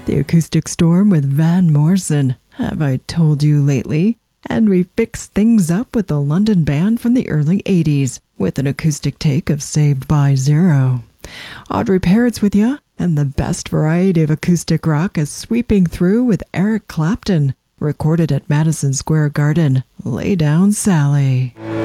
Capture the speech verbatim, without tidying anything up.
The Acoustic Storm with Van Morrison, Have I Told You Lately? And we fixed things up with the London band from the early eighties with an acoustic take of Saved by Zero. Audrey Parrott's with ya, and the best variety of acoustic rock is sweeping through with Eric Clapton, recorded at Madison Square Garden, Lay Down Sally.